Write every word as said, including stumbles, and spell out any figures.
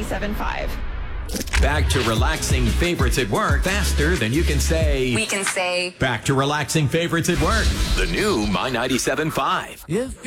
ninety-seven point five. Back to relaxing favorites at work faster than you can say. We can say. Back to relaxing favorites at work. The new My ninety-seven point five. If